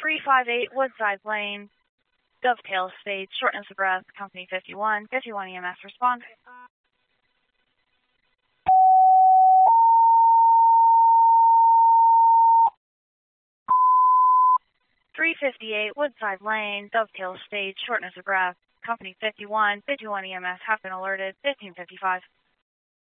358 Woodside Lane, Dovetail Stage, shortness of breath, Company 51, 51 EMS respond. 358 Woodside Lane, Dovetail Stage, shortness of breath, Company 51, 51 EMS have been alerted, 1555.